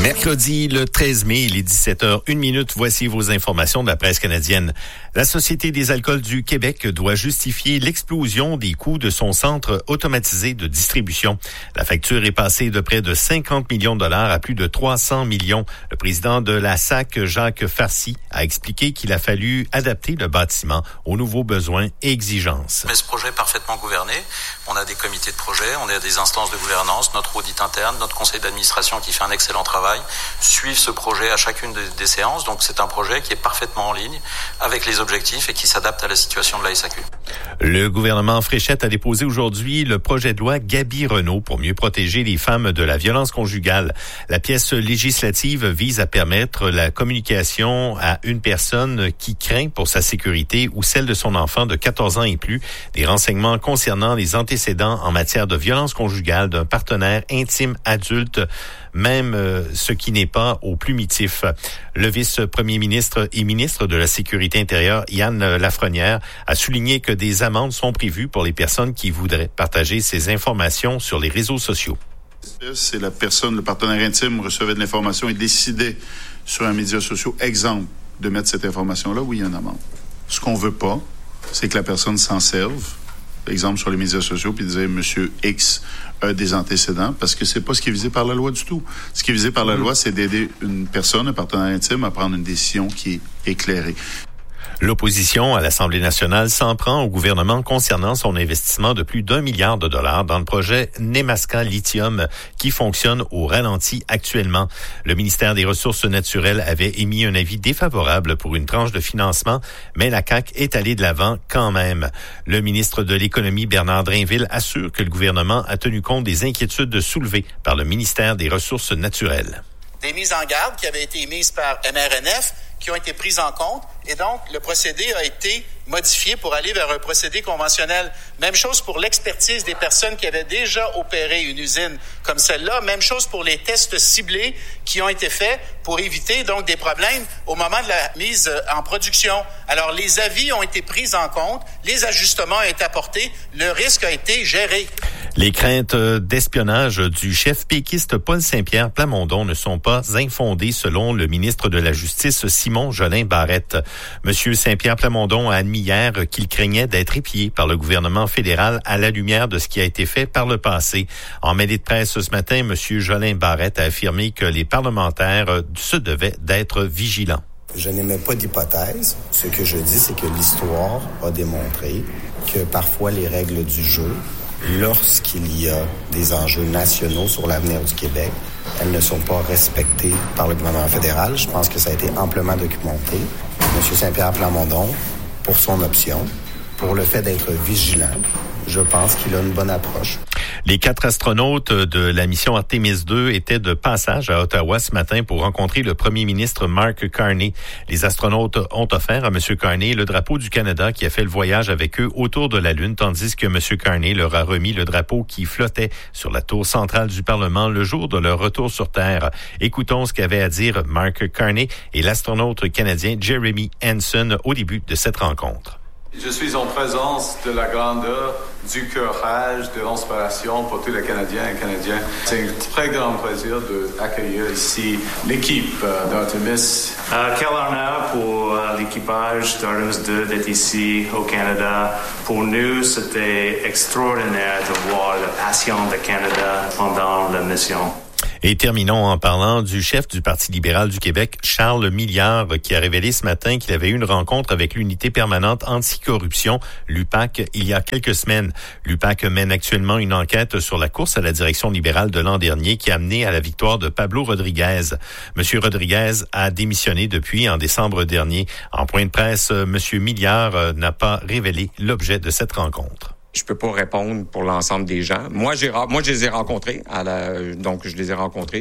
Mercredi, le 13 mai, il est 17h01. Voici vos informations de la presse canadienne. La Société des alcools du Québec doit justifier l'explosion des coûts de son centre automatisé de distribution. La facture est passée de près de 50 millions de dollars à plus de 300 millions. Le président de la SAC, Jacques Farcy, a expliqué qu'il a fallu adapter le bâtiment aux nouveaux besoins et exigences. Mais ce projet est parfaitement gouverné. On a des comités de projet, on a des instances de gouvernance, notre audit interne, notre conseil d'administration qui fait un excellent travail, suivent ce projet à chacune des séances. Donc c'est un projet qui est parfaitement en ligne avec les objectifs et qui s'adapte à la situation de la SAQ. Le gouvernement Fréchette a déposé aujourd'hui le projet de loi Gaby-Renault pour mieux protéger les femmes de la violence conjugale. La pièce législative vise à permettre la communication à une personne qui craint pour sa sécurité ou celle de son enfant de 14 ans et plus des renseignements concernant les antécédents en matière de violence conjugale d'un partenaire intime adulte, même ce qui n'est pas au plumitif. Le vice-premier ministre et ministre de la Sécurité intérieure, Yann Lafrenière, a souligné que des amendes sont prévues pour les personnes qui voudraient partager ces informations sur les réseaux sociaux. C'est la personne, le partenaire intime recevait de l'information et décidait sur un média social, exemple, de mettre cette information-là, oui, il y a une amende. Ce qu'on veut pas, c'est que la personne s'en serve, exemple sur les médias sociaux, puis disait Monsieur X a des antécédents, parce que c'est pas ce qui est visé par la loi du tout. Ce qui est visé par la loi, c'est d'aider une personne, un partenaire intime, à prendre une décision qui est éclairée. L'opposition à l'Assemblée nationale s'en prend au gouvernement concernant son investissement de plus d'1 milliard de dollars dans le projet Nemaska Lithium qui fonctionne au ralenti actuellement. Le ministère des Ressources naturelles avait émis un avis défavorable pour une tranche de financement, mais la CAQ est allée de l'avant quand même. Le ministre de l'Économie, Bernard Drainville, assure que le gouvernement a tenu compte des inquiétudes soulevées par le ministère des Ressources naturelles. Des mises en garde qui avaient été émises par MRNF qui ont été prises en compte et donc le procédé a été modifié pour aller vers un procédé conventionnel. Même chose pour l'expertise des personnes qui avaient déjà opéré une usine comme celle-là. Même chose pour les tests ciblés qui ont été faits pour éviter donc des problèmes au moment de la mise en production. Alors les avis ont été pris en compte, les ajustements ont été apportés, le risque a été géré. Les craintes d'espionnage du chef péquiste Paul Saint-Pierre Plamondon ne sont pas infondées selon le ministre de la Justice Simon Jolin Barrette. Monsieur Saint-Pierre Plamondon a admis hier qu'il craignait d'être épié par le gouvernement fédéral à la lumière de ce qui a été fait par le passé. En mêlée de presse ce matin, monsieur Jolin Barrette a affirmé que les parlementaires se devaient d'être vigilants. Je n'émets pas d'hypothèse. Ce que je dis, c'est que l'histoire a démontré que parfois les règles du jeu, lorsqu'il y a des enjeux nationaux sur l'avenir du Québec, elles ne sont pas respectées par le gouvernement fédéral. Je pense que ça a été amplement documenté. M. Saint-Pierre Plamondon, pour son option, pour le fait d'être vigilant, je pense qu'il a une bonne approche. Les 4 astronautes de la mission Artemis 2 étaient de passage à Ottawa ce matin pour rencontrer le premier ministre Mark Carney. Les astronautes ont offert à M. Carney le drapeau du Canada qui a fait le voyage avec eux autour de la Lune, tandis que M. Carney leur a remis le drapeau qui flottait sur la tour centrale du Parlement le jour de leur retour sur Terre. Écoutons ce qu'avait à dire Mark Carney et l'astronaute canadien Jeremy Hansen au début de cette rencontre. Je suis en présence de la grandeur, du courage, de l'inspiration pour tous les Canadiens et Canadiennes. C'est un très grand plaisir d'accueillir ici l'équipe d'Artemis. Quel honneur pour l'équipage d'Artemis 2 d'être ici au Canada. Pour nous, c'était extraordinaire de voir la passion du Canada pendant la mission. Et terminons en parlant du chef du Parti libéral du Québec, Charles Milliard, qui a révélé ce matin qu'il avait eu une rencontre avec l'unité permanente anticorruption, l'UPAC, il y a quelques semaines. L'UPAC mène actuellement une enquête sur la course à la direction libérale de l'an dernier qui a amené à la victoire de Pablo Rodriguez. Monsieur Rodriguez a démissionné depuis en décembre dernier. En point de presse, Monsieur Milliard n'a pas révélé l'objet de cette rencontre. Je peux pas répondre pour l'ensemble des gens. Moi, je les ai rencontrés. Donc, je les ai rencontrés.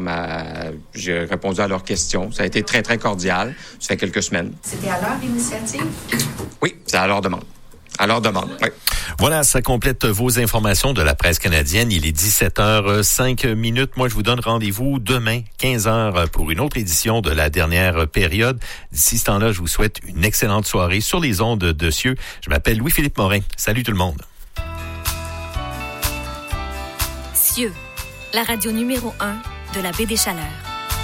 J'ai répondu à leurs questions. Ça a été très, très cordial. Ça fait quelques semaines. C'était à leur initiative? Oui, c'est à leur demande. À leur demande, oui. Voilà, ça complète vos informations de la presse canadienne. Il est 17h05. Moi, je vous donne rendez-vous demain, 15h, pour une autre édition de la dernière période. D'ici ce temps-là, je vous souhaite une excellente soirée sur les ondes de Cieux. Je m'appelle Louis-Philippe Morin. Salut tout le monde. Cieux, la radio numéro 1 de la Baie des Chaleurs.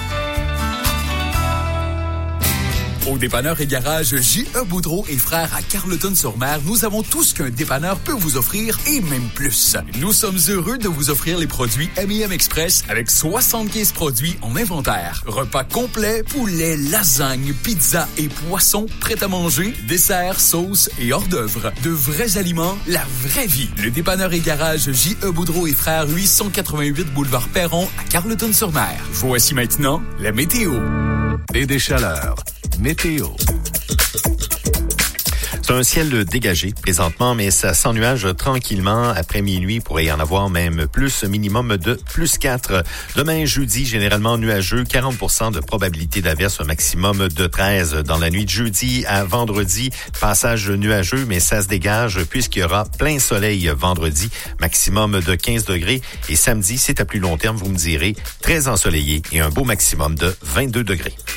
Au dépanneur et garage J.E. Boudreau et frères à Carleton-sur-Mer, nous avons tout ce qu'un dépanneur peut vous offrir et même plus. Nous sommes heureux de vous offrir les produits M&M Express avec 75 produits en inventaire. Repas complet, poulet, lasagne, pizza et poissons prêts à manger, desserts, sauces et hors d'œuvre. De vrais aliments, la vraie vie. Le dépanneur et garage J.E. Boudreau et frères, 888 boulevard Perron à Carleton-sur-Mer. Voici maintenant la météo. Et des chaleurs. Météo. C'est un ciel dégagé présentement, mais ça s'ennuage tranquillement. Après minuit, il pourrait y en avoir même plus, minimum de plus 4. Demain, jeudi, généralement nuageux, 40% de probabilité d'averse, un maximum de 13. Dans la nuit de jeudi à vendredi, passage nuageux, mais ça se dégage puisqu'il y aura plein soleil vendredi, maximum de 15 degrés. Et samedi, c'est à plus long terme, vous me direz, très ensoleillé et un beau maximum de 22 degrés.